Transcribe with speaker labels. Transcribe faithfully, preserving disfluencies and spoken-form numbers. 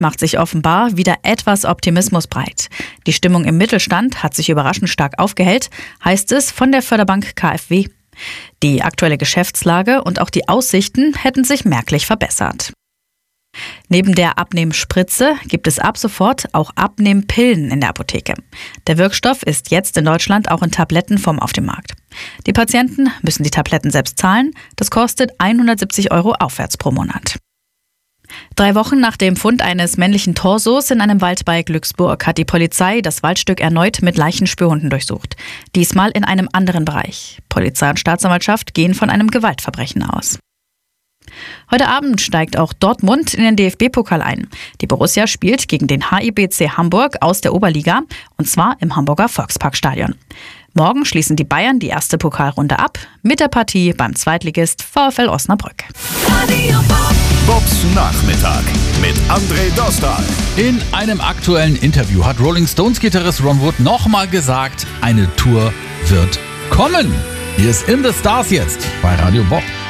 Speaker 1: macht sich offenbar wieder etwas Optimismus breit. Die Stimmung im Mittelstand hat sich überraschend stark aufgehellt, heißt es von der Förderbank K f W. Die aktuelle Geschäftslage und auch die Aussichten hätten sich merklich verbessert. Neben der Abnehmspritze gibt es ab sofort auch Abnehmpillen in der Apotheke. Der Wirkstoff ist jetzt in Deutschland auch in Tablettenform auf dem Markt. Die Patienten müssen die Tabletten selbst zahlen. Das kostet hundertsiebzig Euro aufwärts pro Monat. Drei Wochen nach dem Fund eines männlichen Torsos in einem Wald bei Glücksburg hat die Polizei das Waldstück erneut mit Leichenspürhunden durchsucht. Diesmal in einem anderen Bereich. Polizei und Staatsanwaltschaft gehen von einem Gewaltverbrechen aus. Heute Abend steigt auch Dortmund in den D F B-Pokal ein. Die Borussia spielt gegen den H I B C Hamburg aus der Oberliga, und zwar im Hamburger Volksparkstadion. Morgen schließen die Bayern die erste Pokalrunde ab mit der Partie beim Zweitligist VfL Osnabrück.
Speaker 2: Bobs Nachmittag mit André Dostal.
Speaker 3: In einem aktuellen Interview hat Rolling Stones-Gitarrist Ron Wood nochmal gesagt, eine Tour wird kommen. Hier ist In the Stars jetzt bei Radio Bob.